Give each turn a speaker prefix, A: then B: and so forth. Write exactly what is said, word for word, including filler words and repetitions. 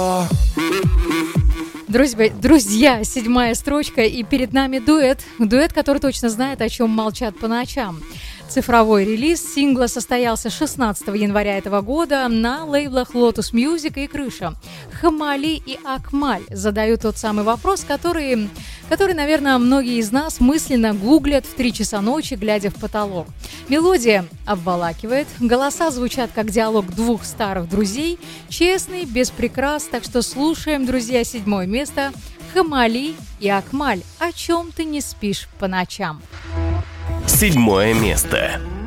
A: Друзья, друзья, седьмая строчка, и перед нами дуэт. Дуэт, который точно знает, о чем молчат по ночам. Цифровой релиз сингла состоялся шестнадцатого января этого года на лейблах Lotus Music и Крыша. Хамали и Акмаль задают тот самый вопрос, который, который, наверное, многие из нас мысленно гуглят в три часа ночи, глядя в потолок. Мелодия обволакивает, голоса звучат как диалог двух старых друзей, честный, без прикрас, так что слушаем, друзья, седьмое место. Хамали и Акмаль. О чем ты не спишь по ночам?
B: Седьмое место.